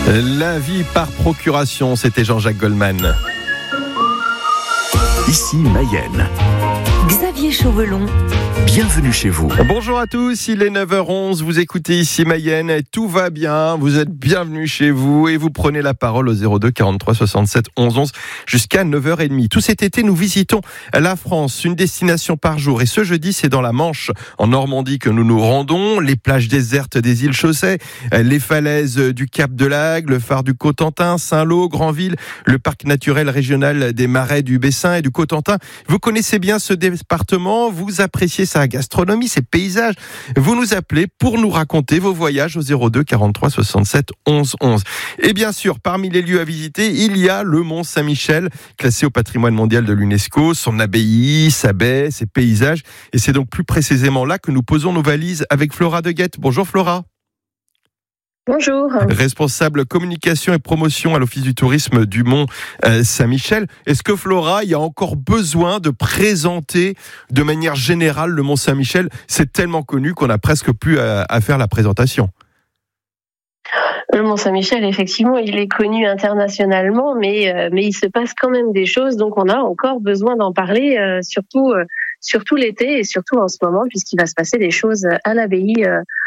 La vie par procuration, c'était Jean-Jacques Goldman. Ici Mayenne. Xavier Chauvelon. Bienvenue chez vous. Bonjour à tous, il est 9h11, vous écoutez Ici Mayenne, tout va bien, vous êtes bienvenus chez vous et vous prenez la parole au 02 43 67 11 11 jusqu'à 9h30. Tout cet été, nous visitons la France, une destination par jour. Et ce jeudi, c'est dans la Manche, en Normandie, que nous nous rendons. Les plages désertes des îles Chausset, les falaises du Cap de l'Agde, le phare du Cotentin, Saint-Lô, Granville, le parc naturel régional des Marais du Bessin et du Cotentin. Vous connaissez bien ce département, vous appréciez sa gastronomie, ses paysages. Vous nous appelez pour nous raconter vos voyages au 02 43 67 11 11. Et bien sûr, parmi les lieux à visiter, il y a le Mont Saint-Michel, classé au patrimoine mondial de l'UNESCO, son abbaye, sa baie, ses paysages. Et c'est donc plus précisément là que nous posons nos valises avec Flora de Guette. Bonjour Flora. Bonjour. Responsable communication et promotion à l'Office du tourisme du Mont Saint-Michel. Est-ce que Flora, il y a encore besoin de présenter de manière générale le Mont Saint-Michel ? C'est tellement connu qu'on n'a presque plus à faire la présentation. Le Mont Saint-Michel, effectivement, il est connu internationalement, mais il se passe quand même des choses, donc on a encore besoin d'en parler, surtout l'été et surtout en ce moment, puisqu'il va se passer des choses à l'abbaye